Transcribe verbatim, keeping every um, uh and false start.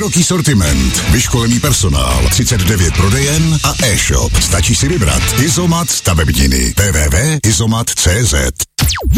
Široký sortiment, vyškolený personál, třicet devět prodejen a e-shop. Stačí si vybrat. Izomat stavebniny. w w w tečka izomat tečka cz